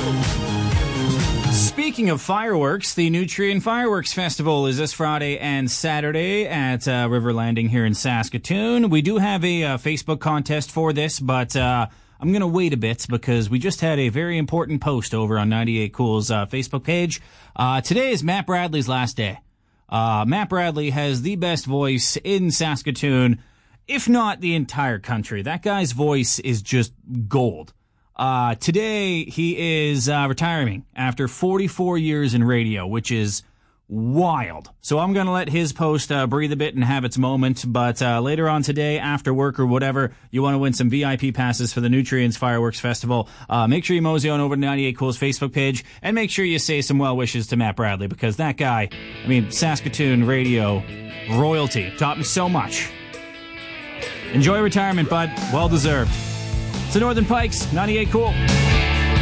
Speaking of fireworks, the Nutrien Fireworks Festival is this Friday and Saturday at River Landing here in Saskatoon. We do have a Facebook contest for this, but I'm going to wait a bit because we just had a very important post over on 98 Cool's Facebook page. Today is Matt Bradley's last day. Matt Bradley has the best voice in Saskatoon, if not the entire country. That guy's voice is just gold. Today, he is retiring after 44 years in radio, which is wild. So I'm going to let his post breathe a bit and have its moment. But later on today, after work or whatever, you want to win some VIP passes for the Nutrien's Fireworks Festival. Make sure you mosey on over to 98 Cool's Facebook page and make sure you say some well wishes to Matt Bradley because that guy, Saskatoon radio royalty, taught me so much. Enjoy retirement, bud. Well deserved. It's the Northern Pikes, 98 Cool.